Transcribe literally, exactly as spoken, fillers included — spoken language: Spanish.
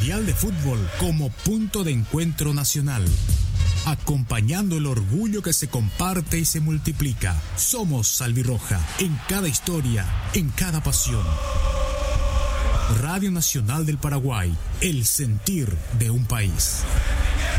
Mundial de Fútbol como punto de encuentro nacional. Acompañando el orgullo que se comparte y se multiplica. Somos Albirroja, en cada historia, en cada pasión. Radio Nacional del Paraguay, el sentir de un país.